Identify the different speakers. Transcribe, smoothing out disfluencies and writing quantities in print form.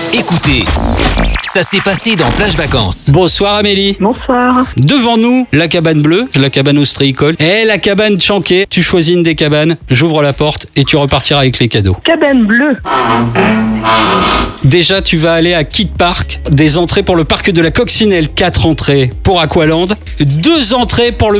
Speaker 1: Écoutez, ça s'est passé dans Plage Vacances.
Speaker 2: Bonsoir Amélie.
Speaker 3: Bonsoir.
Speaker 2: Devant nous, la cabane bleue, la cabane ostréicole et la cabane Chanquet. Tu choisis une des cabanes, j'ouvre la porte et tu repartiras avec les cadeaux.
Speaker 3: Cabane bleue.
Speaker 2: Déjà, tu vas aller à Kid Park. Des entrées pour le parc de la Coccinelle, 4 entrées pour Aqualand, 2 entrées pour le